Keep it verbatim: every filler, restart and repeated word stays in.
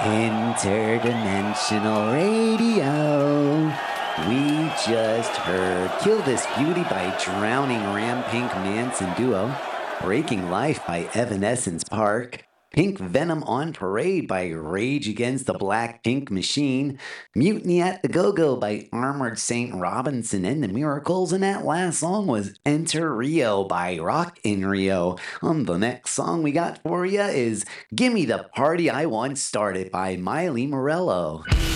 Interdimensional Radio. We just heard Kill This Beauty by Drowning Ram, Pink Manson Duo, Breaking Life by Evanescence Park, Pink Venom on Parade by Rage Against the Black Pink Machine, Mutiny at the Go-Go by Armored Saint Robinson and the Miracles, and that last song was Enter Rio by Rock in Rio. Um, the next song we got for you is Gimme the Party I Once Started by Miley Morello.